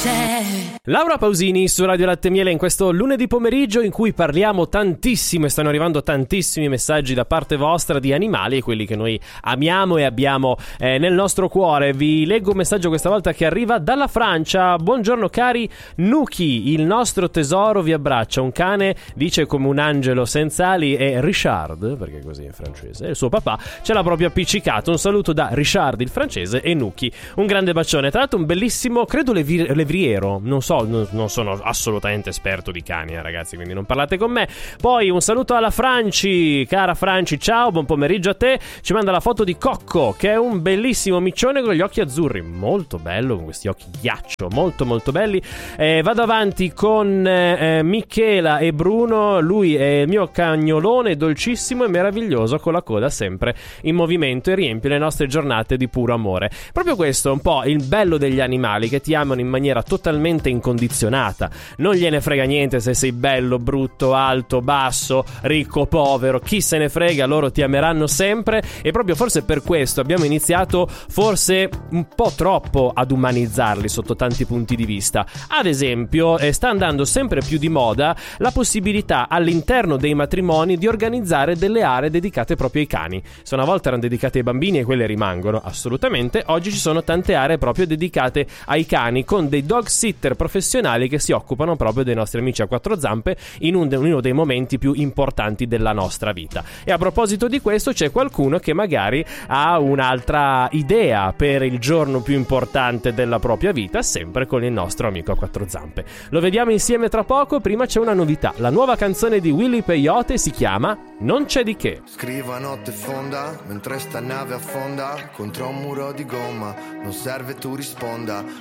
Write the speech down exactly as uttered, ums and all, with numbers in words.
Laura Pausini su Radio Latte e Miele in questo lunedì pomeriggio in cui parliamo tantissimo e stanno arrivando tantissimi messaggi da parte vostra di animali e quelli che noi amiamo e abbiamo eh, nel nostro cuore. Vi leggo un messaggio questa volta che arriva dalla Francia. Buongiorno cari Nuki, il nostro tesoro vi abbraccia. Un cane dice come un angelo senza ali e Richard, perché così in francese, il suo papà ce l'ha proprio appiccicato. Un saluto da Richard il francese e Nuki. Un grande bacione. Tra l'altro un bellissimo, credo levi- levriero, non so, non, non sono assolutamente esperto di cani, eh, ragazzi, quindi non parlate con me. Poi un saluto alla Franci, cara Franci, ciao, buon pomeriggio a te. Ci manda la foto di Cocco, che è un bellissimo miccione con gli occhi azzurri, molto bello, con questi occhi ghiaccio, molto molto belli. Eh, vado avanti con eh, Michela e Bruno. Lui è il mio cagnolone dolcissimo e meraviglioso, con la coda sempre in movimento e riempie le nostre giornate di puro amore. Proprio questo è un po' il bello degli animali, che ti amano in maniera totalmente incondizionata. Non gliene frega niente se sei bello, brutto, alto, basso, ricco, povero, chi se ne frega, loro ti ameranno sempre. E proprio forse per questo abbiamo iniziato forse un po' troppo ad umanizzarli sotto tanti punti di vista. Ad esempio eh, sta andando sempre più di moda la possibilità all'interno dei matrimoni di organizzare delle aree dedicate proprio ai cani. Se una volta erano dedicate ai bambini e quelle rimangono assolutamente, oggi ci sono tante aree proprio dedicate ai cani, con dei dog sitter professionali che si occupano proprio dei nostri amici a quattro zampe in un, uno dei momenti più importanti della nostra vita. E a proposito di questo c'è qualcuno che magari ha un'altra idea per il giorno più importante della propria vita, sempre con il nostro amico a quattro zampe. Lo vediamo insieme tra poco. Prima c'è una novità, la nuova canzone di Willy Peyote si chiama Non c'è di che. Scrivo a notte fonda mentre sta nave affonda contro un muro di gomma, non serve tu risponda,